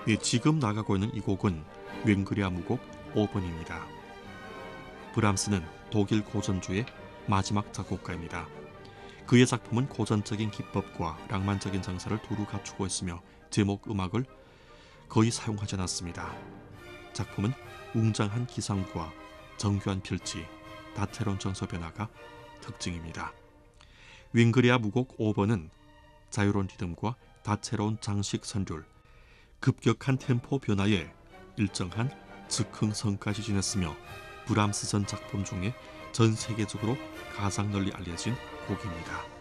예, 지금 나가고 있는 이 곡은 웬그리아 무곡 5번입니다. 브람스는 독일 고전주의 마지막 작곡가입니다. 그의 작품은 고전적인 기법과 낭만적인 정서를 두루 갖추고 있으며 제목 음악을 거의 사용하지 않았습니다. 작품은 웅장한 기상과 정교한 필지, 다채로운 정서 변화가 특징입니다. 윙그리아 무곡 5번은 자유로운 리듬과 다채로운 장식 선율, 급격한 템포 변화에 일정한 즉흥성까지 지녔으며 브람스 전 작품 중에 전 세계적으로 가장 널리 알려진 곡입니다.